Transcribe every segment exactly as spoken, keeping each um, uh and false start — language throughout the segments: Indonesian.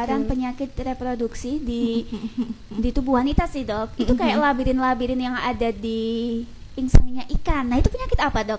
penyebaran penyakit reproduksi di di tubuh wanita sih dok. Itu kayak labirin-labirin yang ada di insangnya ikan. Nah itu penyakit apa dok?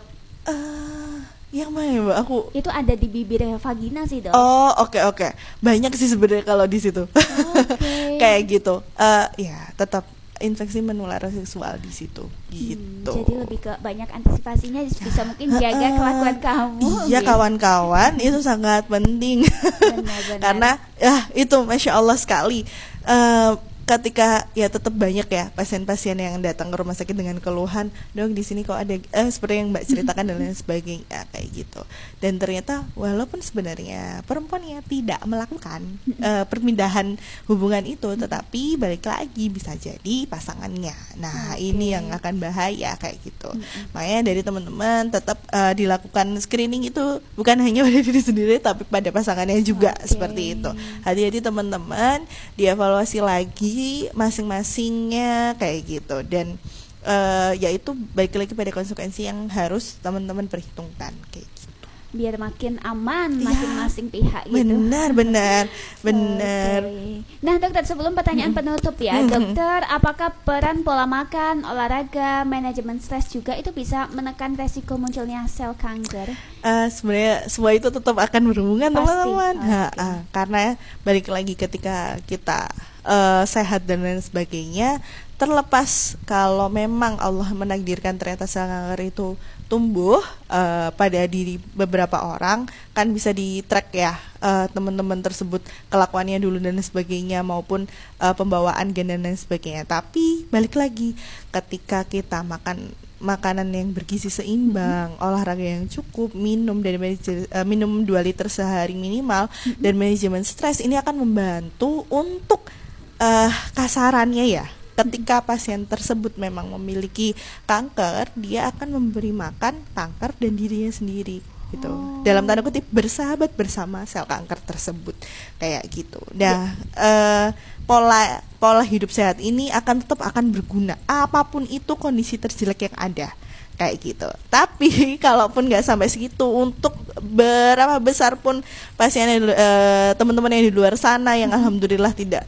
Uh, yang mana ya mbak? Aku itu ada di bibir vagina sih dok. Oh oke okay, oke okay. Banyak sih sebenarnya kalau di situ. Okay. Kayak gitu. Uh, ya tetap infeksi menular seksual di situ gitu. Hmm, jadi lebih ke banyak antisipasinya, bisa mungkin jaga kelakuan kamu. Iya gitu. Kawan-kawan itu sangat penting. Benar-benar. Karena ya itu masya Allah sekali. Uh, ketika ya tetap banyak ya pasien-pasien yang datang ke rumah sakit dengan keluhan, dok di sini kok ada eh, seperti yang mbak ceritakan dan lain sebagainya kayak gitu. Dan ternyata walaupun sebenarnya perempuannya tidak melakukan uh, perpindahan hubungan itu, tetapi balik lagi bisa jadi pasangannya. Nah okay. Ini yang akan bahaya kayak gitu. Mm-hmm. Makanya dari teman-teman tetap uh, dilakukan screening itu bukan hanya pada diri sendiri tapi pada pasangannya juga okay. Seperti itu. Hati-hati teman-teman, dievaluasi lagi masing-masingnya kayak gitu. Dan uh, yaitu baik lagi pada konsekuensi yang harus teman-teman perhitungkan kayak gitu. Biar makin aman ya, masing-masing pihak gitu. Benar, benar, benar. Okay. Nah dokter, sebelum pertanyaan penutup ya dokter, apakah peran pola makan, olahraga, manajemen stres juga itu bisa menekan resiko munculnya sel kanker? Uh, sebenarnya semua itu tetap akan berhubungan teman-teman. Okay. Ha, ha, karena balik lagi ketika kita uh, sehat dan lain sebagainya, terlepas kalau memang Allah menakdirkan ternyata sel kanker itu tumbuh uh, pada diri beberapa orang, kan bisa di track ya uh, teman-teman tersebut kelakuannya dulu dan sebagainya maupun uh, pembawaan gen dan lain sebagainya. Tapi balik lagi ketika kita makan makanan yang bergizi seimbang, mm-hmm. olahraga yang cukup, minum dari uh, minum dua liter sehari minimal, mm-hmm. dan manajemen stres ini akan membantu untuk uh, kasarannya ya. Ketika pasien tersebut memang memiliki kanker, dia akan memberi makan kanker dan dirinya sendiri gitu. Oh. Dalam tanda kutip bersahabat bersama sel kanker tersebut kayak gitu. Nah, ya. uh, pola pola hidup sehat ini akan tetap akan berguna apapun itu kondisi terjelek yang ada. Kayak gitu. Tapi kalaupun nggak sampai segitu, untuk berapa besar pun pasiennya uh, teman-teman yang di luar sana yang alhamdulillah tidak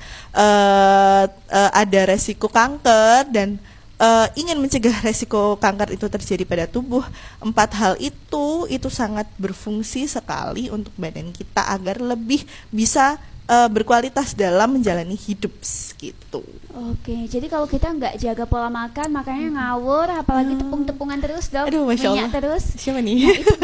uh, uh, ada resiko kanker dan uh, ingin mencegah resiko kanker itu terjadi pada tubuh, empat hal itu itu sangat berfungsi sekali untuk badan kita agar lebih bisa uh, berkualitas dalam menjalani hidup gitu. Oke, jadi kalau kita nggak jaga pola makan, makanya ngawur, apalagi tepung-tepungan terus dok, Aduh, Masya Allah. minyak terus. Siapa nih? Nah itu,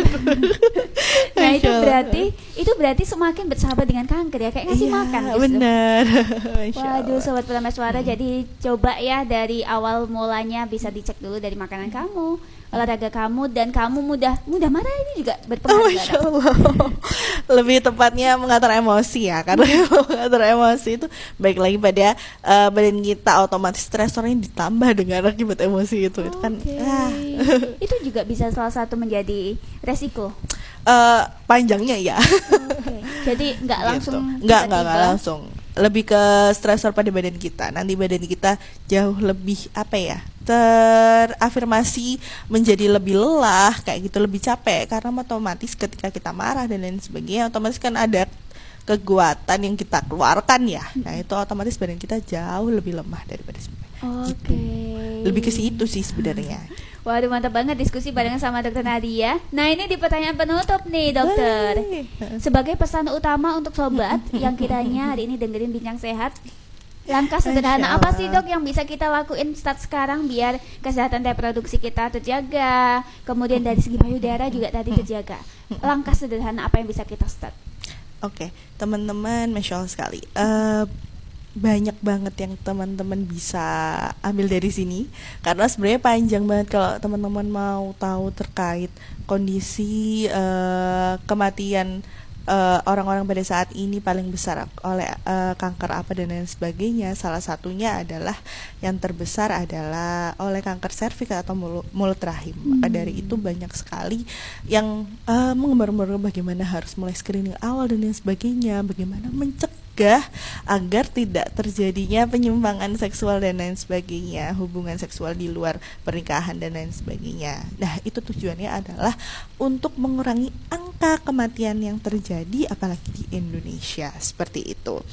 nah, itu berarti itu berarti semakin bersahabat dengan kanker ya, kayak ngasih iya, makan. Gitu. Benar. Waduh, sobat Peramas Suara, hmm. jadi coba ya dari awal mulanya bisa dicek dulu dari makanan kamu, olahraga kamu, dan kamu mudah mudah marah ini juga berpengaruh. Oh, Masya Allah. Lebih tepatnya mengatur emosi ya, karena mengatur emosi itu baik lagi pada uh, badan kita otomatis stresornya ditambah dengan akibat emosi itu. Okay. Itu kan ah. Itu juga bisa salah satu menjadi resiko. Uh, panjangnya ya. Okay. Jadi nggak langsung gitu. nggak nggak nggak langsung. Lebih ke stresor pada badan kita. Nanti badan kita jauh lebih apa ya? terafirmasi menjadi lebih lelah kayak gitu, lebih capek karena otomatis ketika kita marah dan lain sebagainya otomatis kan ada kekuatan yang kita keluarkan ya. Nah itu otomatis badan kita jauh lebih lemah daripada sebelumnya. Oke. Gitu. Lebih ke situ sih sebenarnya. Waduh, mantap banget diskusi barengan sama dokter Nadia. Nah ini di pertanyaan penutup nih dokter. Sebagai pesan utama untuk sobat yang kiranya hari ini dengerin Bincang Sehat, langkah sederhana apa sih dok yang bisa kita lakuin start sekarang biar kesehatan reproduksi kita terjaga, kemudian dari segi payudara juga tadi terjaga. Langkah sederhana apa yang bisa kita start? Oke, okay, teman-teman, masya Allah sekali. Uh, banyak banget yang teman-teman bisa ambil dari sini karena sebenarnya panjang banget kalau teman-teman mau tahu terkait kondisi uh, kematian Uh, orang-orang pada saat ini paling besar oleh uh, kanker apa dan lain sebagainya. Salah satunya adalah yang terbesar adalah oleh kanker serviks atau mulut, mulut rahim. Maka hmm. dari itu banyak sekali yang uh, mengembar-embar bagaimana harus mulai screening awal dan lain sebagainya, bagaimana mencegah agar tidak terjadinya penyimpangan seksual dan lain sebagainya, hubungan seksual di luar pernikahan dan lain sebagainya. Nah itu tujuannya adalah untuk mengurangi angka kematian yang terjadi jadi apalagi di Indonesia seperti itu.